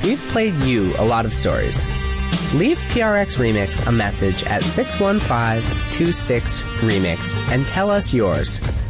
we've played you a lot of stories. Leave PRX Remix a message at 615-26-REMIX and tell us yours.